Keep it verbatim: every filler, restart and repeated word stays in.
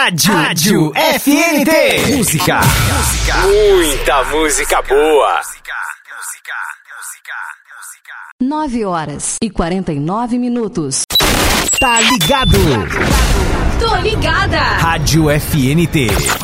Rádio, Rádio F N T. Música. Música. Muita música boa. nove horas e quarenta e nove minutos. Tá ligado? Tô ligada. Rádio F N T.